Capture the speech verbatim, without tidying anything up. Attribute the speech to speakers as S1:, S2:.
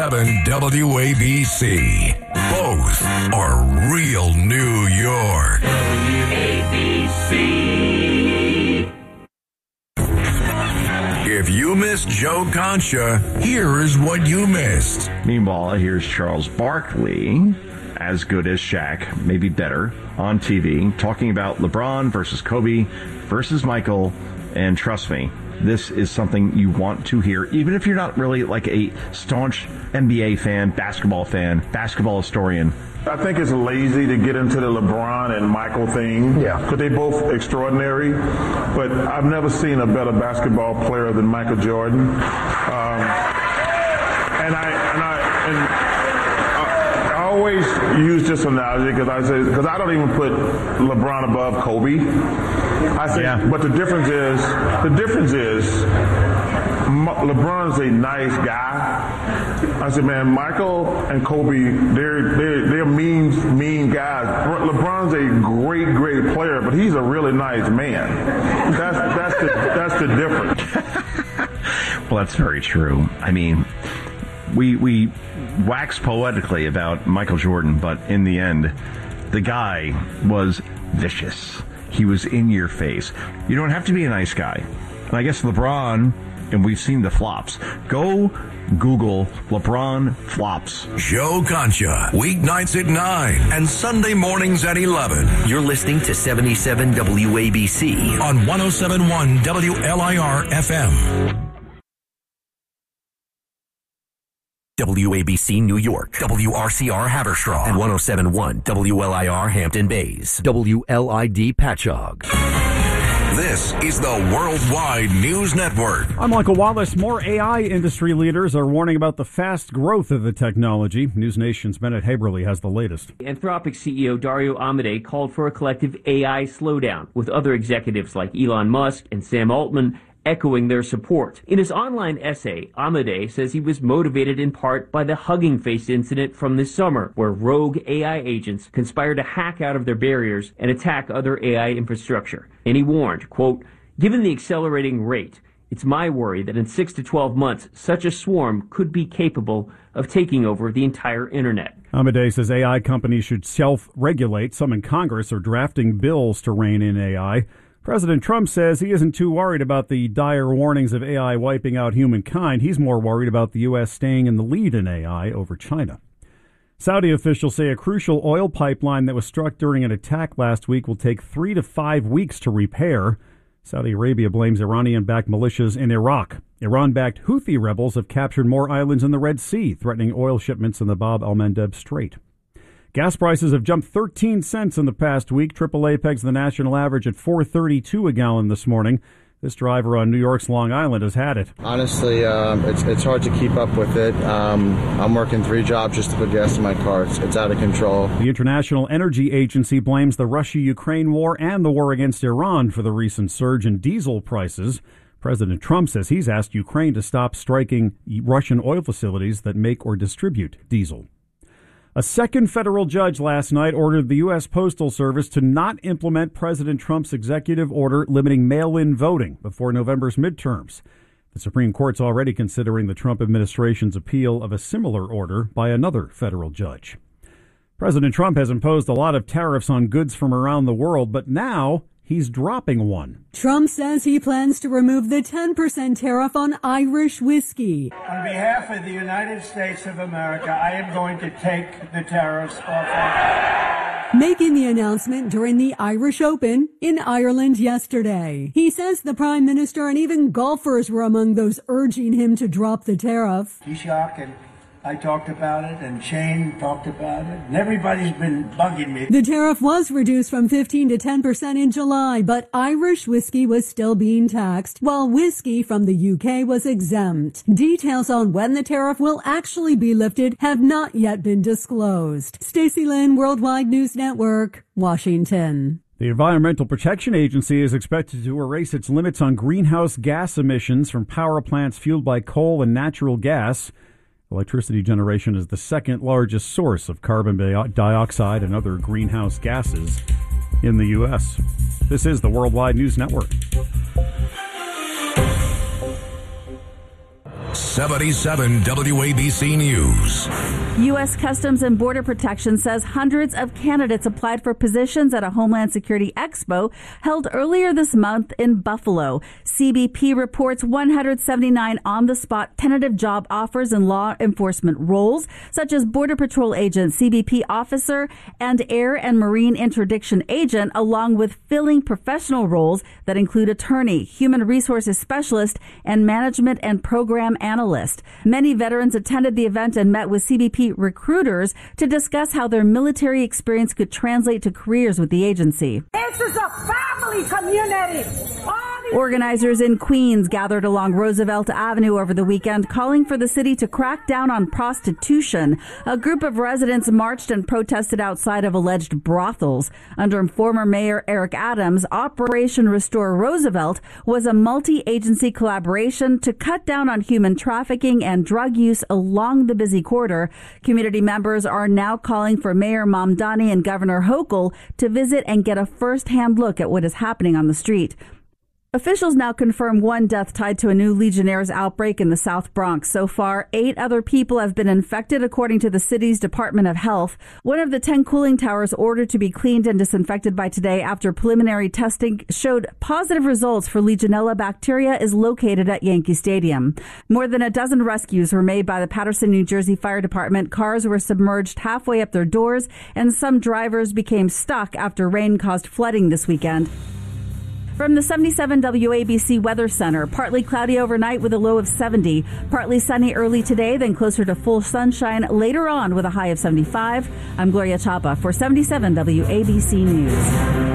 S1: seven W A B C. Both are real New York. W A B C. If you missed Joe Concha, here is what you missed.
S2: Meanwhile, here's Charles Barkley, as good as Shaq, maybe better, on T V, talking about LeBron versus Kobe versus Michael. And trust me, this is something you want to hear, even if you're not really like a staunch N B A fan, basketball fan, basketball historian.
S3: I think it's lazy to get into the LeBron and Michael thing. Yeah. Because they're both extraordinary. But I've never seen a better basketball player than Michael Jordan. Um, and I and I and I, I always use this analogy because I say because I don't even put LeBron above Kobe. I think, yeah. But the difference is the difference is LeBron's a nice guy. I said, man, Michael and Kobe, they're they're they're mean mean guys. LeBron's a great great player, but he's a really nice man. That's that's the that's the difference.
S2: Well, that's very true. I mean, we we wax poetically about Michael Jordan, but in the end, the guy was vicious. He was in your face. You don't have to be a nice guy. And I guess LeBron, and we've seen the flops. Go Google LeBron flops.
S1: Joe Concha, weeknights at nine and Sunday mornings at eleven.
S4: You're listening to seventy-seven W A B C
S1: on one oh seven point one W L I R F M.
S4: W A B C New York, W R C R Haverstraw, and one oh seven point one W L I R Hampton Bays, W L I D Patchogue.
S1: This is the Worldwide News Network.
S5: I'm Michael Wallace. More A I industry leaders are warning about the fast growth of the technology. News Nation's Bennett Haberly has the latest.
S6: Anthropic C E O Dario Amodei called for a collective A I slowdown, with other executives like Elon Musk and Sam Altman echoing their support. In his online essay, Amodei says he was motivated in part by the Hugging Face incident from this summer, where rogue A I agents conspired to hack out of their barriers and attack other A I infrastructure. And he warned, quote, given the accelerating rate, it's my worry that in six to twelve months, such a swarm could be capable of taking over the entire internet.
S5: Amodei says A I companies should self-regulate. Some in Congress are drafting bills to rein in A I. President Trump says he isn't too worried about the dire warnings of A I wiping out humankind. He's more worried about the U S staying in the lead in A I over China. Saudi officials say a crucial oil pipeline that was struck during an attack last week will take three to five weeks to repair. Saudi Arabia blames Iranian-backed militias in Iraq. Iran-backed Houthi rebels have captured more islands in the Red Sea, threatening oil shipments in the Bab el-Mandeb Strait. Gas prices have jumped thirteen cents in the past week. triple A pegs the national average at four thirty-two a gallon this morning. This driver on New York's Long Island has had it.
S7: Honestly, um, it's it's hard to keep up with it. Um, I'm working three jobs just to put gas in my car. It's, it's out of control.
S5: The International Energy Agency blames the Russia-Ukraine war and the war against Iran for the recent surge in diesel prices. President Trump says he's asked Ukraine to stop striking Russian oil facilities that make or distribute diesel. A second federal judge last night ordered the U S Postal Service to not implement President Trump's executive order limiting mail-in voting before November's midterms. The Supreme Court's already considering the Trump administration's appeal of a similar order by another federal judge. President Trump has imposed a lot of tariffs on goods from around the world, but now he's dropping one.
S8: Trump says he plans to remove the ten percent tariff on Irish whiskey.
S9: On behalf of the United States of America, I am going to take the tariffs off.
S8: Making the announcement during the Irish Open in Ireland yesterday. He says the Prime Minister and even golfers were among those urging him to drop the tariff.
S9: Taoiseach and I talked about it, and Shane talked about it, and everybody's been bugging me.
S8: The tariff was reduced from fifteen to ten percent in July, but Irish whiskey was still being taxed, while whiskey from the U K was exempt. Details on when the tariff will actually be lifted have not yet been disclosed. Stacey Lynn, Worldwide News Network, Washington.
S5: The Environmental Protection Agency is expected to erase its limits on greenhouse gas emissions from power plants fueled by coal and natural gas. Electricity generation is the second largest source of carbon dioxide and other greenhouse gases in the U S. This is the Worldwide News Network.
S1: seventy-seven W A B C News.
S10: U S. Customs and Border Protection says hundreds of candidates applied for positions at a Homeland Security Expo held earlier this month in Buffalo. C B P reports one hundred seventy-nine on-the-spot tentative job offers in law enforcement roles, such as Border Patrol agent, C B P officer, and Air and Marine Interdiction agent, along with filling professional roles that include attorney, human resources specialist, and management and program analyst. Many veterans attended the event and met with C B P recruiters to discuss how their military experience could translate to careers with the agency.
S11: This is a family community.
S10: Organizers in Queens gathered along Roosevelt Avenue over the weekend, calling for the city to crack down on prostitution. A group of residents marched and protested outside of alleged brothels. Under former Mayor Eric Adams, Operation Restore Roosevelt was a multi-agency collaboration to cut down on human trafficking and drug use along the busy corridor. Community members are now calling for Mayor Mamdani and Governor Hochul to visit and get a first-hand look at what is happening on the street. Officials now confirm one death tied to a new Legionnaire's outbreak in the South Bronx. So far, eight other people have been infected, according to the city's Department of Health. One of the ten cooling towers ordered to be cleaned and disinfected by today after preliminary testing showed positive results for Legionella bacteria is located at Yankee Stadium. More than a dozen rescues were made by the Paterson, New Jersey Fire Department. Cars were submerged halfway up their doors, and some drivers became stuck after rain caused flooding this weekend. From the seventy-seven W A B C Weather Center, partly cloudy overnight with a low of seventy. Partly sunny early today, then closer to full sunshine later on with a high of seventy-five. I'm Gloria Chapa for seventy-seven W A B C News.